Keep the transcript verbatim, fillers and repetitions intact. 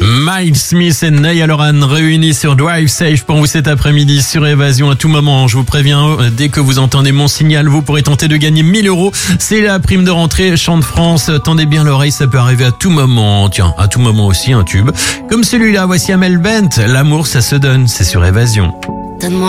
Miles Smith et Niall Horan réunis sur Drive Safe pour vous cet après-midi sur Évasion. À tout moment, je vous préviens, dès que vous entendez mon signal, vous pourrez tenter de gagner mille euros. C'est la prime de rentrée Chant de France. Tendez bien l'oreille, ça peut arriver à tout moment. Tiens, à tout moment aussi un tube. Comme celui-là, voici Amel Bent. L'amour, ça se donne, c'est sur Évasion. Donne-moi